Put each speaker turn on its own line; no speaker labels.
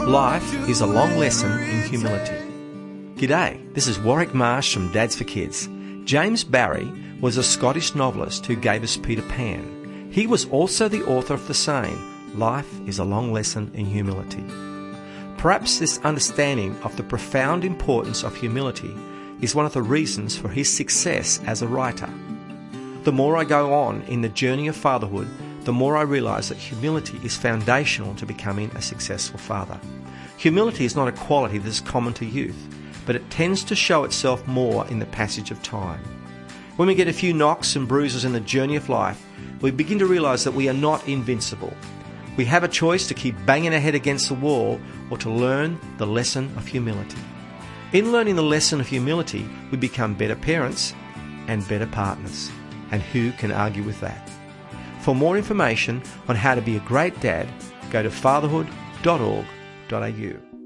Life is a long lesson in humility. G'day, this is Warwick Marsh from Dads for Kids. James Barrie was a Scottish novelist who gave us Peter Pan. He was also the author of the saying, "Life is a long lesson in humility." Perhaps this understanding of the profound importance of humility is one of the reasons for his success as a writer. The more I go on in the journey of fatherhood, the more I realise that humility is foundational to becoming a successful father. Humility is not a quality that is common to youth, but it tends to show itself more in the passage of time. When we get a few knocks and bruises in the journey of life, we begin to realise that we are not invincible. We have a choice to keep banging our head against the wall or to learn the lesson of humility. In learning the lesson of humility, we become better parents and better partners. And who can argue with that? For more information on how to be a great dad, go to fatherhood.org.au.